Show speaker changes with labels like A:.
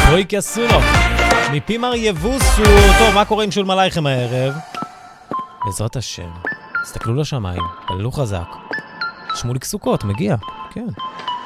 A: בואי כעסונו. מפי מר יבוסו. טוב, מה קורה עם שול מלאכם הערב? בעזרת השם. תסתכלו לשמיים, תללו חזק. שמוליק סוכות, מגיע. כן.